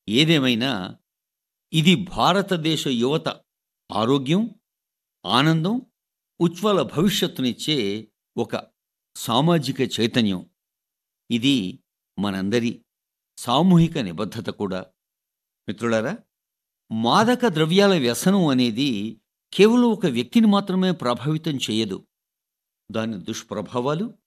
ఏదేమైనా ఇది భారతదేశ యువత ఆరోగ్యం, ఆనందం, ఉజ్వల భవిష్యత్తునిచ్చే ఒక సామాజిక చైతన్యం. ఇది మనందరి సామూహిక నిబద్ధత కూడా. మిత్రులారా, మాదక ద్రవ్యాల వ్యసనం అనేది కేవలం ఒక వ్యక్తిని మాత్రమే ప్రభావితం చేయదు. దాని దుష్ప్రభావాలు